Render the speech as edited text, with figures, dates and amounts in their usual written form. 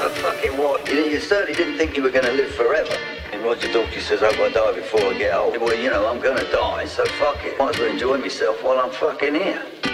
fucking what? You certainly didn't think you were going to live forever. And Roger Daltrey says, I've got to die before I get old. Well, you know, I'm going to die, so fuck it. Might as well enjoy myself while I'm fucking here.